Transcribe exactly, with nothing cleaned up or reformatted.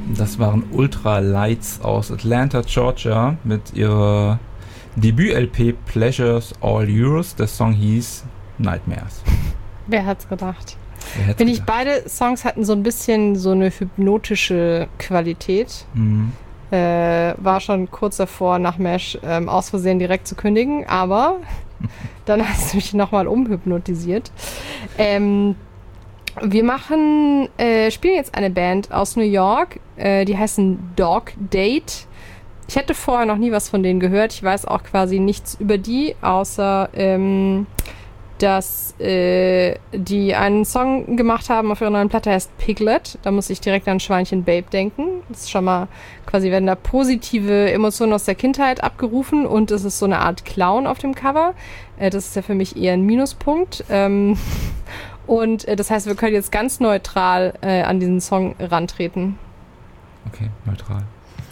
Das waren Ultra Lights aus Atlanta, Georgia mit ihrer Debüt-L P Pleasures All Yours. Der Song hieß Nightmares. Wer hat's gedacht? Wer hat's Finde ich, gedacht? beide Songs hatten so ein bisschen so eine hypnotische Qualität. Mhm. Äh, war schon kurz davor, nach MASH ähm, aus Versehen direkt zu kündigen, aber dann hast du mich nochmal umhypnotisiert. Ähm, wir machen, äh, spielen jetzt eine Band aus New York, äh, die heißen Dog Date. Ich hätte vorher noch nie was von denen gehört. Ich weiß auch quasi nichts über die, außer ähm, dass äh, die einen Song gemacht haben auf ihrer neuen Platte, heißt Piglet. Da muss ich direkt an Schweinchen Babe denken. Das ist schon mal, quasi werden da positive Emotionen aus der Kindheit abgerufen und es ist so eine Art Clown auf dem Cover. Äh, das ist ja für mich eher ein Minuspunkt. Ähm, und äh, das heißt, wir können jetzt ganz neutral äh, an diesen Song rantreten. Okay, neutral.